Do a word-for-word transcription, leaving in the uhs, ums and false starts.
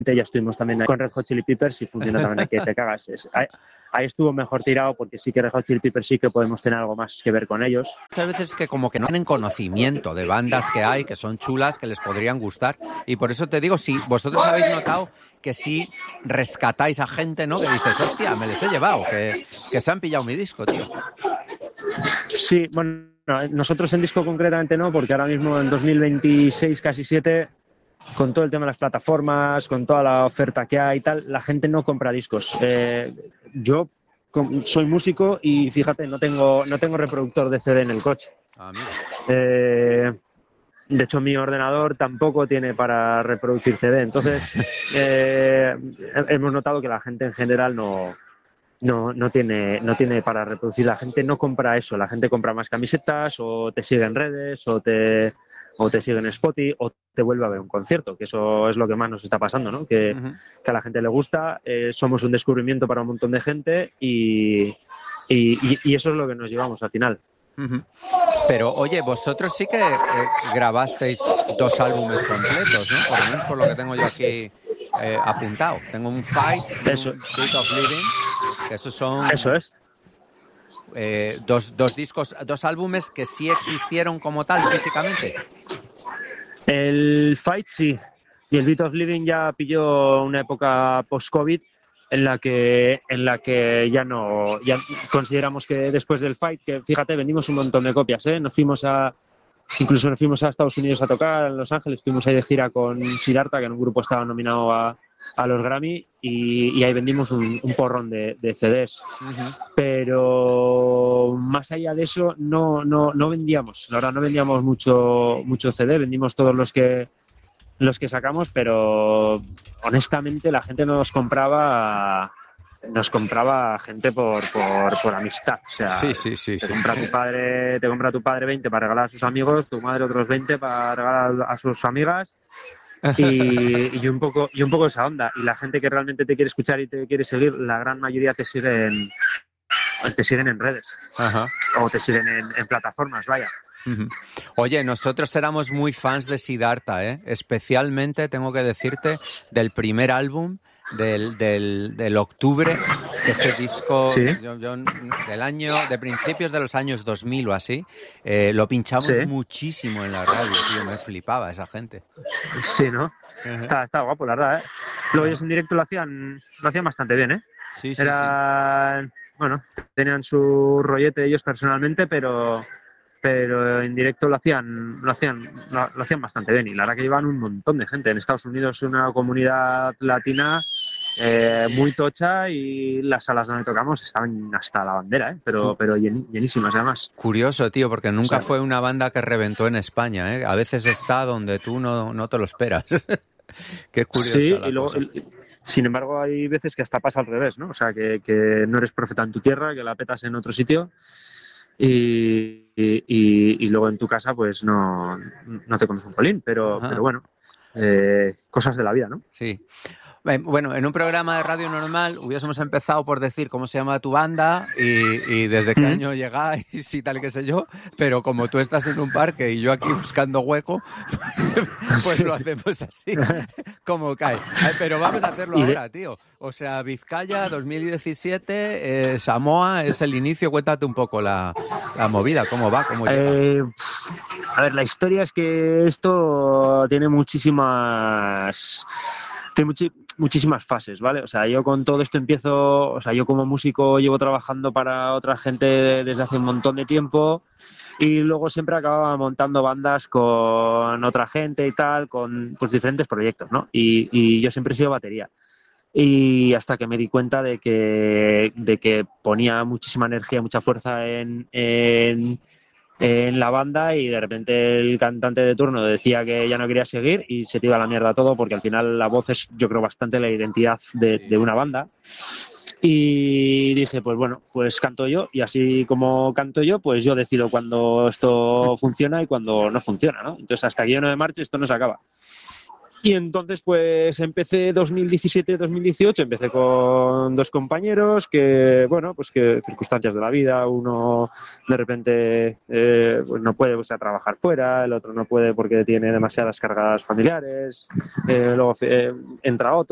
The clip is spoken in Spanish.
ya estuvimos también con Red Hot Chili Peppers y funciona también que te cagas. Es, ahí, ahí estuvo mejor tirado porque sí que Red Hot Chili Peppers sí que podemos tener algo más que ver con ellos. Muchas veces que como que no tienen conocimiento de bandas que hay, que son chulas, que les podrían gustar. Y por eso te digo, si vosotros habéis notado que sí rescatáis a gente, ¿no? Que dices, hostia, me les he llevado, que, que se han pillado mi disco, tío. Sí, bueno, nosotros en disco concretamente no, porque ahora mismo en dos mil veintiséis, casi siete, con todo el tema de las plataformas, con toda la oferta que hay y tal, la gente no compra discos. Eh, yo soy músico y fíjate, no tengo, no tengo reproductor de C D en el coche. Ah, mira. Eh, de hecho, mi ordenador tampoco tiene para reproducir C D. Entonces, eh, hemos notado que la gente en general no... No, no tiene, no tiene para reproducir. La gente no compra eso, la gente compra más camisetas o te sigue en redes o te, o te sigue en Spotify o te vuelve a ver un concierto, que eso es lo que más nos está pasando, ¿no? Que, uh-huh. que a la gente le gusta, eh, somos un descubrimiento para un montón de gente y, y, y eso es lo que nos llevamos al final. Uh-huh. Pero oye, vosotros sí que eh, grabasteis dos álbumes completos, ¿no? Por lo menos por lo que tengo yo aquí eh, apuntado. Tengo un Fight y eso. un Beat of Living. Esos son Eso es. Eh, dos, dos discos, dos álbumes que sí existieron como tal físicamente. El Fight sí, y el Beat of Living ya pilló una época post-COVID en la que en la que ya no ya consideramos que después del Fight, que fíjate, vendimos un montón de copias, ¿eh? Nos fuimos a incluso nos fuimos a Estados Unidos a tocar en Los Ángeles, fuimos ahí de gira con Siddhartha, que en un grupo estaba nominado a, a los Grammy, y, y ahí vendimos un, un porrón de, de C Ds. Uh-huh. Pero más allá de eso no, no, no vendíamos, la verdad no vendíamos mucho, mucho C D, vendimos todos los que los que sacamos, pero honestamente la gente nos compraba nos compraba gente por, por, por amistad. O sea, sí, sí, sí, te sí. compra tu padre, te compra tu padre veinte para regalar a sus amigos, tu madre otros veinte para regalar a sus amigas. Y, y un poco y un poco esa onda. Y la gente que realmente te quiere escuchar y te quiere seguir, la gran mayoría te siguen te siguen en redes. Ajá. O te siguen en, en plataformas, vaya. Uh-huh. Oye, nosotros éramos muy fans de Siddhartha, ¿eh? Especialmente, tengo que decirte, del primer álbum del, del, del octubre, ese disco ¿Sí? yo, yo, del año, de principios de los años dos mil o así, eh, lo pinchamos ¿Sí? muchísimo en la radio, tío, me flipaba esa gente. Sí, ¿no? Uh-huh. Está, está guapo, la verdad, ¿eh? Luego ellos en directo lo hacían, lo hacían bastante bien, ¿eh? Sí, sí, Era, sí. Bueno, tenían su rollete ellos personalmente, pero... pero en directo lo hacían lo hacían lo, lo hacían bastante bien, y la verdad que llevan un montón de gente. En Estados Unidos es una comunidad latina eh, muy tocha, y las salas donde tocamos estaban hasta la bandera, ¿eh? pero, pero llen, llenísimas además. Curioso, tío, porque nunca o sea, fue una banda que reventó en España, ¿eh? A veces está donde tú no, no te lo esperas. Qué curioso. Sí, la y luego, cosa. Sin embargo, hay veces que hasta pasa al revés, ¿no? O sea, que, que no eres profeta en tu tierra, que la petas en otro sitio. Y, y, y luego en tu casa pues no, no te comes un colín, pero, pero bueno, eh, cosas de la vida, ¿no? Sí. Bueno, en un programa de radio normal hubiésemos empezado por decir cómo se llama tu banda y, y desde qué año llegáis y tal y qué sé yo, pero como tú estás en un parque y yo aquí buscando hueco, pues lo hacemos así, como cae. Pero vamos a hacerlo ahora, tío. O sea, Vizcaya dos mil diecisiete, eh, Samoa es el inicio. Cuéntate un poco la, la movida, cómo va, cómo llega. Eh, a ver, la historia es que esto tiene muchísimas... Tiene muchi- muchísimas fases, ¿vale? O sea, yo con todo esto empiezo, o sea, yo como músico llevo trabajando para otra gente desde hace un montón de tiempo, y luego siempre acababa montando bandas con otra gente y tal, con pues diferentes proyectos, ¿no? Y, y yo siempre he sido batería. Y hasta que me di cuenta de que, de que ponía muchísima energía, mucha fuerza en... en en la banda, y de repente el cantante de turno decía que ya no quería seguir y se te iba a la mierda todo, porque al final la voz es, yo creo, bastante la identidad de, de una banda. Y dije, pues bueno, pues canto yo, y así como canto yo, pues yo decido cuando esto funciona y cuando no funciona, ¿no? Entonces, hasta que yo no me marche, esto no se acaba. Y entonces pues empecé dos mil diecisiete dos mil dieciocho, empecé con dos compañeros que, bueno, pues que circunstancias de la vida, uno de repente eh, pues no puede, o sea, trabajar fuera, el otro no puede porque tiene demasiadas cargas familiares, eh, luego eh, entra otro.